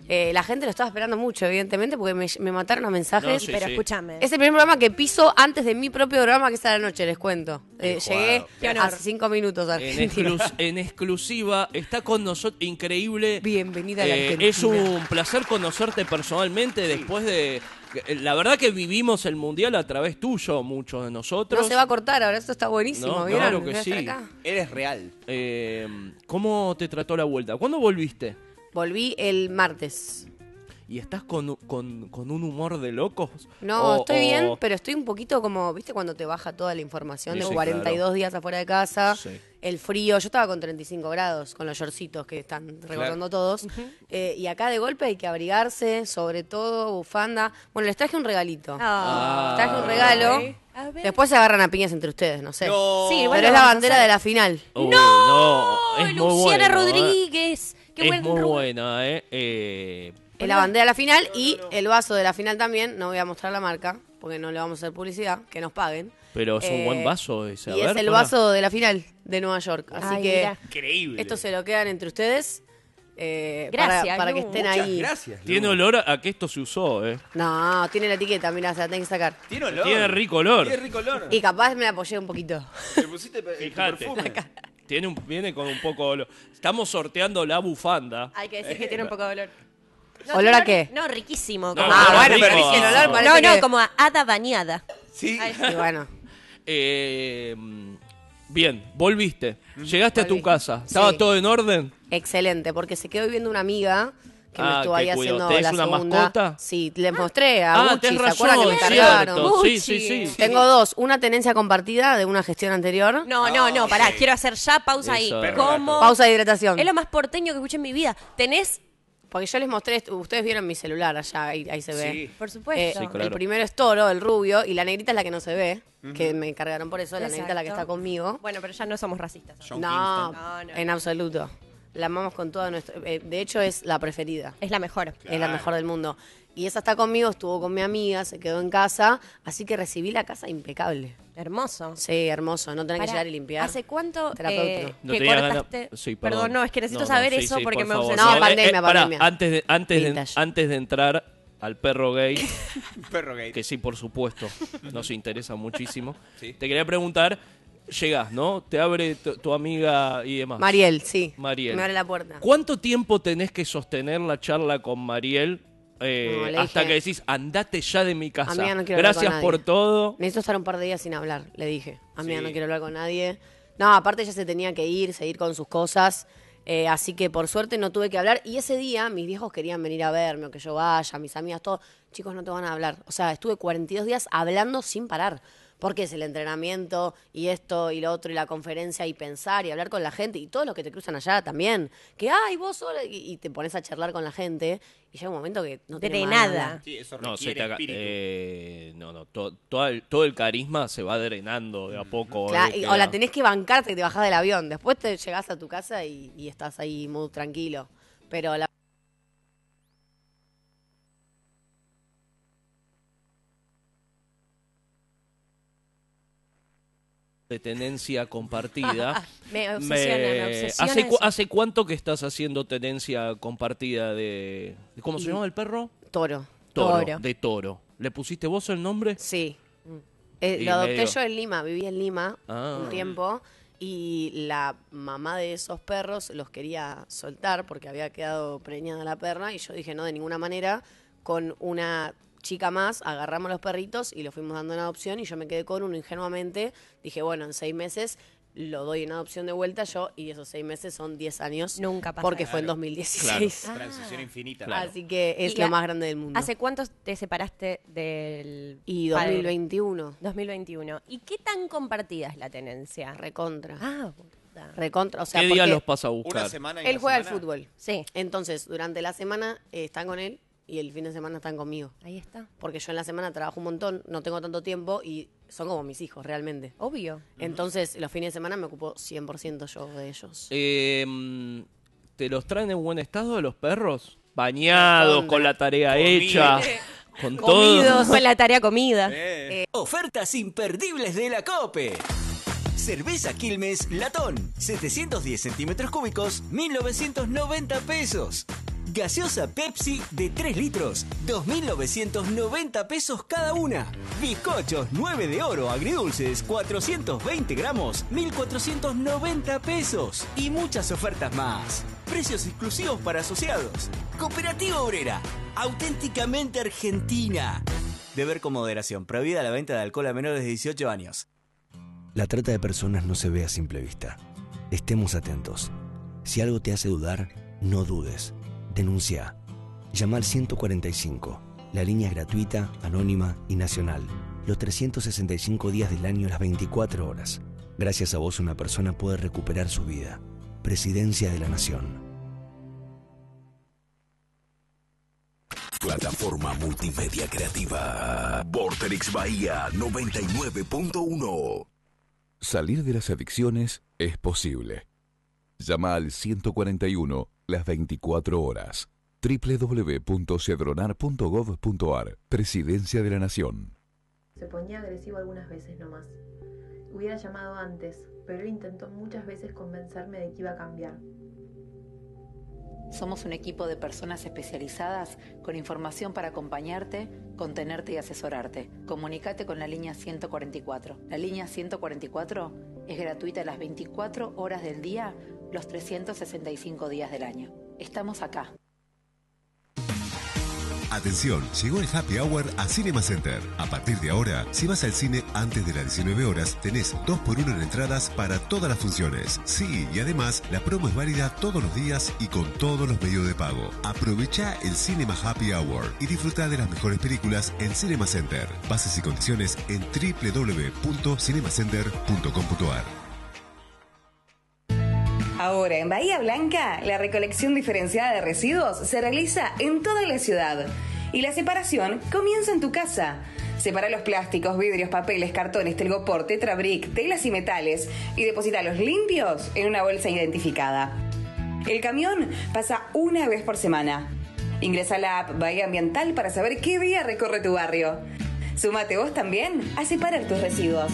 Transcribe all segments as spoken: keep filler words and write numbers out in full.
Eh, la gente lo estaba esperando mucho, evidentemente, porque me, me mataron a mensajes. No, sí, pero sí. escúchame. Es el primer programa que piso antes de mi propio programa, que es a la noche, les cuento. Eh, llegué hace cinco minutos a En, Argentina. exclus- en exclusiva, está con nosotros, increíble. Bienvenida a la Eh, Argentina. es un placer conocerte personalmente después de... La verdad que vivimos el Mundial a través tuyo, muchos de nosotros. No se va a cortar ahora, esto está buenísimo, No, ¿vieron? claro que Voy a estar sí. acá. Eres real. Eh, ¿Cómo te trató la vuelta? ¿Cuándo volviste? Volví el martes. ¿Y estás con, con, con un humor de locos? No, O- estoy o- bien, pero estoy un poquito como, ¿viste cuando te baja toda la información Sí, de sí, cuarenta y dos claro. días afuera de casa? Sí. El frío, yo estaba con treinta y cinco grados, con los shortcitos que están recordando todos. Eh, y acá de golpe hay que abrigarse, sobre todo, bufanda. Bueno, les traje un regalito. Ah. Les traje un regalo. A ver. Después se agarran a piñas entre ustedes, no sé. No. Sí, Pero igual es lo la vamos a bandera hacer. de la final. Uy, no, es muy Luciana bueno, ¿eh? Rodríguez. Qué Es buen muy ru- buena, ¿eh? eh Es la bandera de la final y el vaso de la final también. No voy a mostrar la marca, porque no le vamos a hacer publicidad, que nos paguen. pero es un Eh, buen vaso ese. A Y ver, es el pará. vaso de la final de Nueva York. Así Ay, que mira. Increíble. esto se lo quedan entre ustedes. eh, Gracias, para, para que Lu. estén Muchas ahí. gracias. Lu. Tiene olor a, a que esto se usó, ¿eh? No, tiene la etiqueta, mirá, se la tengo que sacar. Tiene olor. Tiene rico olor. Tiene rico olor. Y capaz me la apoyé un poquito. Le pusiste pe- tu Fíjate. perfume. Tiene un, viene con un poco de olor. Estamos sorteando la bufanda. Hay que decir que tiene un poco de olor. ¿Olor a qué? No, riquísimo. No, como- Ah, olor bueno, rico. pero viste, el olor parece no, no, que- como a hada bañada. Sí. Ay, Y bueno, Eh, bien, volviste. Llegaste a tu Volví. casa. ¿Estaba Sí. todo en orden? excelente, porque se quedó viviendo una amiga que me Ah, estuvo qué ahí cuidado. haciendo ¿Tenés la una segunda. mascota? Sí, les mostré a Ah, Gucci, tenés ¿se razón, acuerdan que me cierto. cargaron? Sí, sí, sí. Tengo dos, una tenencia compartida de una gestión anterior. No, no, no, pará, sí. quiero hacer ya pausa ahí. Eso. ¿Cómo? Pausa de hidratación. Es lo más porteño que escuché en mi vida. Tenés, Porque yo les mostré, esto- ustedes vieron mi celular allá, ahí, ahí se ve. Sí. por Eh, supuesto. Sí, claro. El primero es Toro, el rubio, y la negrita es la que no se ve, que me encargaron por eso, la negrita es la que Exacto. está conmigo. Bueno, pero ya no somos racistas. John No, Kingston. No, no. en absoluto. La amamos con toda nuestra... eh, de hecho, es la preferida. Es la mejor. Es la mejor del mundo. Y esa está conmigo, estuvo con mi amiga, se quedó en casa, así que recibí la casa impecable. Hermoso. Sí, hermoso, no tener que Pará, llegar y limpiar. ¿Hace cuánto Terapeuta. eh, No que tenía ganas- cortaste? Sí, perdón. no, es que necesito No, no, saber sí, eso sí, porque por me favor. obsesiona. No, pandemia, pará, pandemia. Antes de, antes, de, Vintage. antes de entrar al perro gay, Perro gay. que sí, por supuesto, nos interesa muchísimo, Sí. te quería preguntar, llegás, ¿no? Te abre tu, tu amiga y demás. Mariel, sí. Mariel. Me abre la puerta. ¿Cuánto tiempo tenés que sostener la charla con Mariel eh, No, le hasta dije- que decís, andate ya de mi casa? Amiga, no quiero hablar con Gracias nadie. por todo. Necesito estar un par de días sin hablar, le dije. Amiga, Sí. no quiero hablar con nadie. No, aparte ella se tenía que ir, seguir con sus cosas. eh, así que por suerte no tuve que hablar. Y ese día mis viejos querían venir a verme o que yo vaya, mis amigas, todo. Chicos, no te van a hablar. O sea, estuve cuarenta y dos días hablando sin parar. Porque es el entrenamiento y esto y lo otro y la conferencia y pensar y hablar con la gente y todo lo que te cruzan allá también. Que, ay, vos sola. Y, y te pones a charlar con la gente y llega un momento que no tenés más ganas de Drenada. hablar. Sí, eso No, se requiere te haga- espíritu. eh, no, no, to- todo, el, todo el carisma se va drenando de a poco. Claro, eh, y- o queda- la tenés que bancarte que te bajás del avión. Después te llegás a tu casa y, y estás ahí muy tranquilo. Pero la de tenencia compartida. Me obsesiona, me obsesiona ¿hace, cu- eso. ¿Hace cuánto que estás haciendo tenencia compartida de... de- ¿Cómo se llama el perro? toro. Toro. Toro. De toro. ¿Le pusiste vos el nombre? Sí. Eh, Y lo adopté medio- yo en Lima, viví en Lima Ah. un tiempo y la mamá de esos perros los quería soltar porque había quedado preñada la perra y yo dije no, de ninguna manera, con una chica más agarramos los perritos y los fuimos dando en adopción y yo me quedé con uno ingenuamente, dije bueno, en seis meses lo doy en adopción de vuelta yo y esos seis meses son diez años. Nunca pasa. Porque fue en Claro. dos mil dieciséis. Transición infinita. Claro. Así que es Y lo a- más grande del mundo. ¿Hace cuánto te separaste del Y padre? dos mil veintiuno, dos mil veintiuno. ¿Y qué tan compartida es la tenencia? recontra. Ah, boluda. Recontra, o sea, ¿Qué día porque los pasa a buscar? Una semana y él una juega al semana. fútbol. Sí, Entonces, durante la semana eh, están con él y el fin de semana están conmigo. ahí está. Porque yo en la semana trabajo un montón, no tengo tanto tiempo y son como mis hijos realmente. Obvio. Entonces, los fines de semana me ocupo cien por ciento yo de ellos. Eh, ¿Te los traen en buen estado los perros? Bañados, Recontra. con la tarea Comidos. hecha, con todo. Comidos. Fue la tarea comida. Eh, Ofertas imperdibles de la COPE. Cerveza Quilmes Latón, setecientos diez centímetros cúbicos, mil novecientos noventa pesos. Gaseosa Pepsi de tres litros, dos mil novecientos noventa pesos cada una. Bizcochos nueve de oro agridulces, cuatrocientos veinte gramos, mil cuatrocientos noventa pesos. Y muchas ofertas más. Precios exclusivos para asociados. Cooperativa Obrera, auténticamente argentina. Beber con moderación. Prohibida la venta de alcohol a menores de dieciocho años. La trata de personas no se ve a simple vista. Estemos atentos. Si algo te hace dudar, no dudes. Denuncia. Llama al ciento cuarenta y cinco. La línea es gratuita, anónima y nacional. Los trescientos sesenta y cinco días del año, las veinticuatro horas. Gracias a vos una persona puede recuperar su vida. Presidencia de la Nación. Plataforma multimedia creativa. Vorterix Bahía noventa y nueve punto uno. Salir de las adicciones es posible. Llama al ciento cuarenta y uno las veinticuatro horas. doble u doble u doble u punto cedronar punto gov punto ar. Presidencia de la Nación. Se ponía agresivo algunas veces nomás. Hubiera llamado antes, pero él intentó muchas veces convencerme de que iba a cambiar. Somos un equipo de personas especializadas con información para acompañarte, contenerte y asesorarte. Comunícate con la línea ciento cuarenta y cuatro. La línea ciento cuarenta y cuatro es gratuita las veinticuatro horas del día, los trescientos sesenta y cinco días del año. Estamos acá. Atención, llegó el Happy Hour a Cinema Center. A partir de ahora, si vas al cine antes de las diecinueve horas, tenés dos por uno en entradas para todas las funciones. Sí, y además, la promo es válida todos los días y con todos los medios de pago. Aprovecha el Cinema Happy Hour y disfruta de las mejores películas en Cinema Center. Bases y condiciones en doble u doble u doble u punto cinemacenter punto com punto ar. Ahora, en Bahía Blanca, la recolección diferenciada de residuos se realiza en toda la ciudad. Y la separación comienza en tu casa. Separa los plásticos, vidrios, papeles, cartones, telgopor, tetrabric, telas y metales y deposítalos limpios en una bolsa identificada. El camión pasa una vez por semana. Ingresa a la app Bahía Ambiental para saber qué día recorre tu barrio. Súmate vos también a separar tus residuos.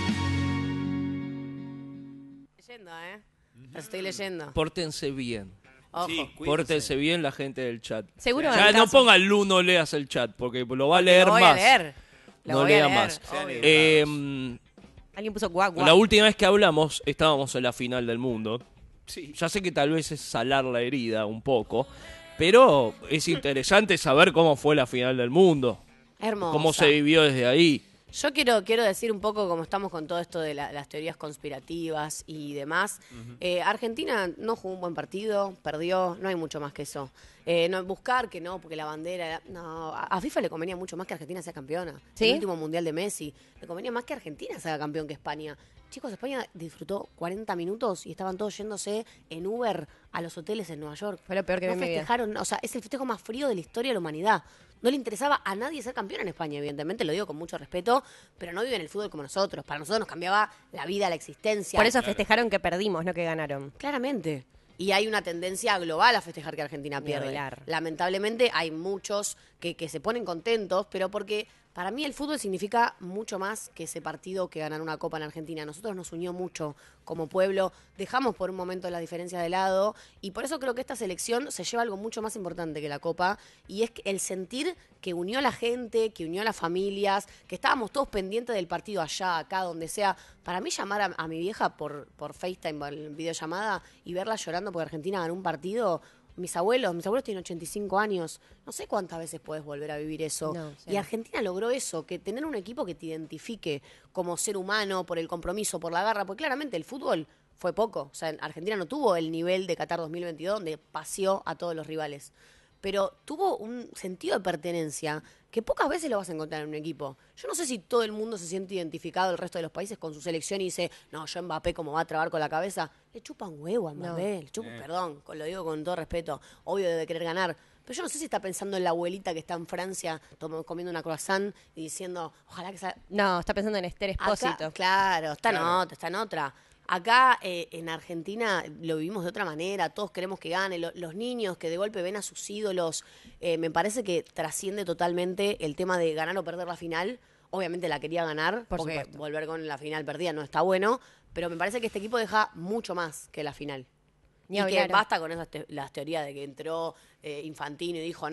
Leyendo, ¿eh? Las estoy leyendo. Pórtense bien. Ojo. Sí, Pórtense bien la gente del chat. Seguro Ya hagan no caso. ponga Lu, no leas el chat, porque lo va a leer Lo voy más. a leer. Lo no voy a lea leer, más. obvio. Eh, Alguien puso guau, guau. la última vez que hablamos estábamos en la final del mundo. Sí. Ya sé que tal vez es salar la herida un poco, pero es interesante saber cómo fue la final del mundo. Hermosa. Cómo se vivió desde ahí. Yo quiero, quiero decir un poco cómo estamos con todo esto de la- las teorías conspirativas y demás. Eh, Argentina no jugó un buen partido, perdió, no hay mucho más que eso. Eh, no buscar que no, porque la bandera... No, a a FIFA le convenía mucho más que Argentina sea campeona. ¿Sí? El último mundial de Messi. Le convenía más que Argentina sea campeón que España. Chicos, España disfrutó cuarenta minutos y estaban todos yéndose en Uber a los hoteles en Nueva York. Fue lo peor que vi No en mi vida. festejaron, o sea, es el festejo más frío de la historia de la humanidad. No le interesaba a nadie ser campeón en España, evidentemente, lo digo con mucho respeto, pero no viven el fútbol como nosotros. Para nosotros nos cambiaba la vida, la existencia. Por eso festejaron que perdimos, no que ganaron. Claramente. Y hay una tendencia global a festejar que Argentina Ni pierde. hablar. Lamentablemente hay muchos que, que se ponen contentos, pero porque para mí el fútbol significa mucho más que ese partido que ganar una copa en Argentina. Nosotros nos unió mucho como pueblo, dejamos por un momento la diferencia de lado y por eso creo que esta selección se lleva algo mucho más importante que la copa y es que el sentir que unió a la gente, que unió a las familias, que estábamos todos pendientes del partido allá, acá, donde sea. Para mí llamar a, a mi vieja por, por FaceTime, en videollamada y verla llorando porque Argentina ganó un partido... Mis abuelos, mis abuelos tienen ochenta y cinco años. No sé cuántas veces puedes volver a vivir eso. No, sí. Y Argentina logró eso, que tener un equipo que te identifique como ser humano, por el compromiso, por la garra, porque claramente el fútbol fue poco. O sea, en Argentina no tuvo el nivel de Qatar dos mil veintidós donde paseó a todos los rivales. Pero tuvo un sentido de pertenencia que pocas veces lo vas a encontrar en un equipo. Yo no sé si todo el mundo se siente identificado, el resto de los países, con su selección y dice, no, yo Mbappé, ¿cómo va a trabar con la cabeza? Le chupan huevo a Mbappé, le chupan, perdón, con- lo digo con todo respeto, obvio debe querer ganar. Pero yo no sé si está pensando en la abuelita que está en Francia tom- comiendo una croissant y diciendo, ojalá que sea... No, está pensando en Esther Espósito. Acá, claro, está en Claro. otra, está en otra. Acá eh, en Argentina lo vivimos de otra manera, todos queremos que gane, lo- los niños que de golpe ven a sus ídolos, eh, me parece que trasciende totalmente el tema de ganar o perder la final. Obviamente la quería ganar, Por porque supuesto. volver con la final perdida no está bueno, pero me parece que este equipo deja mucho más que la final. Ni y hablar. que basta con esas te- las teorías de que entró eh, Infantino y dijo